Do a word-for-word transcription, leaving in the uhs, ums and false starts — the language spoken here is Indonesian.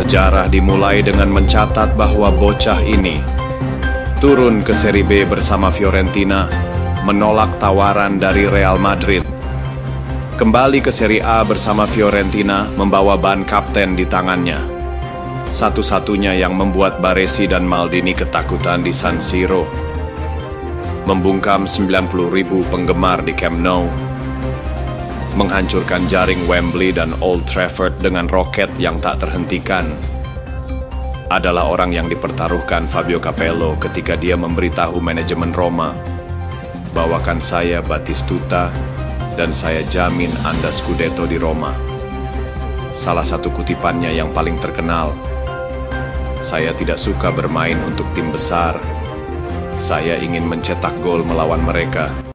Sejarah dimulai dengan mencatat bahwa bocah ini turun ke Serie B bersama Fiorentina, menolak tawaran dari Real Madrid. Kembali ke Serie A bersama Fiorentina, membawa ban kapten di tangannya. Satu-satunya yang membuat Baresi dan Maldini ketakutan di San Siro. Membungkam sembilan puluh ribu penggemar di Camp Nou. Menghancurkan jaring Wembley dan Old Trafford dengan roket yang tak terhentikan. Adalah orang yang dipertaruhkan Fabio Capello ketika dia memberitahu manajemen Roma, "Bawakan saya Batistuta dan saya jamin Anda Scudetto di Roma." Salah satu kutipannya yang paling terkenal, "Saya tidak suka bermain untuk tim besar. Saya ingin mencetak gol melawan mereka."